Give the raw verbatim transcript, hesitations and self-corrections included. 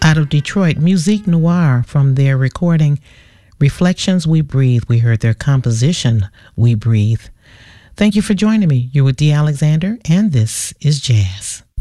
Out of Detroit, Musique Noire from their recording Reflections We Breathe. We heard their composition, We Breathe. Thank you for joining me. You're with Dee Alexander, and this is Jazz.